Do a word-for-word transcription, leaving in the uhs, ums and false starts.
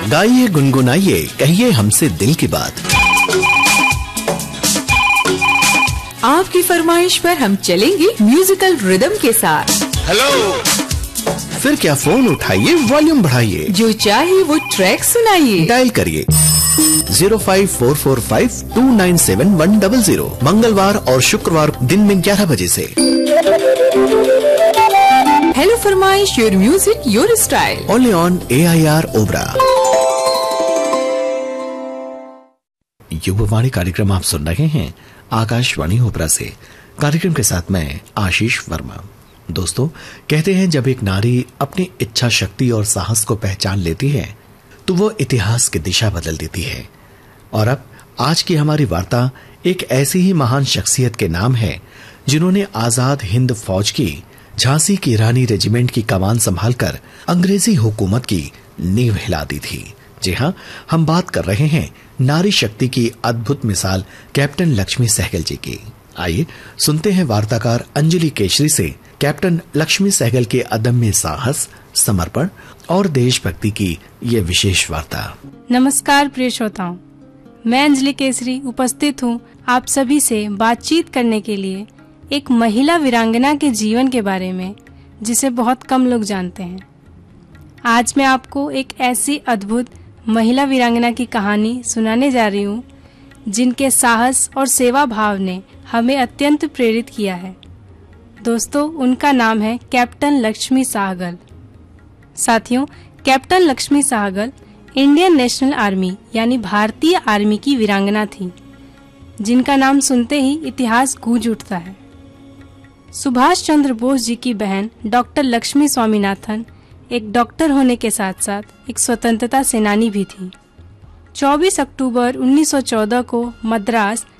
गाइए गुनगुनाइए कहिए हमसे दिल की बात। आपकी फरमाइश पर हम चलेंगे म्यूजिकल रिदम के साथ। हेलो, फिर क्या फोन उठाइए, वॉल्यूम बढ़ाइए, जो चाहे वो ट्रैक सुनाइए। डायल करिए zero five four four five to nine seven one double zero. मंगलवार और शुक्रवार दिन में ग्यारह बजे से। हेलो फरमाइश, your music your style, only on A I R Obra. Yuvvani कार्यक्रम आप सुन रहे हैं आकाशवाणी ओबरा से। कार्यक्रम के साथ मैं आशीष वर्मा। दोस्तों, कहते हैं जब एक नारी अपनी इच्छा शक्ति और साहस को पहचान लेती है तो वो इतिहास की दिशा बदल देती है। और अब आज की हमारी वार्ता एक ऐसी ही महान शख्सियत के नाम है जिन्होंने आजाद हिंद फौज की झांसी की रानी रेजिमेंट की कमान संभालकर अंग्रेजी हुकूमत की नींव हिला दी थी। जी हाँ, हम बात कर रहे हैं नारी शक्ति की अद्भुत मिसाल कैप्टन लक्ष्मी सहगल जी की। आइए सुनते हैं वार्ताकार अंजलि केशरी से कैप्टन लक्ष्मी सहगल के अदम्य साहस, समर्पण और देशभक्ति की ये विशेष वार्ता। नमस्कार प्रिय श्रोताओं, मैं अंजलि केसरी उपस्थित हूँ आप सभी से बातचीत करने के लिए एक महिला वीरांगना के जीवन के बारे में जिसे बहुत कम लोग जानते हैं। आज मैं आपको एक ऐसी अद्भुत महिला वीरांगना की कहानी सुनाने जा रही हूँ जिनके साहस और सेवा भाव ने हमें अत्यंत प्रेरित किया है। दोस्तों, उनका नाम है कैप्टन लक्ष्मी सहगल। साथियों, captain Lakshmi Sehgal Indian national army यानी भारतीय आर्मी की वीरांगना थी, जिनका नाम सुनते ही इतिहास गूंज उठता है। सुभाष चंद्र बोस जी की बहन डॉक्टर लक्ष्मी स्वामीनाथन एक डॉक्टर होने के साथ साथ एक स्वतंत्रता सेनानी भी थी। चौबीस अक्टूबर उन्नीस सौ चौदह को मद्रास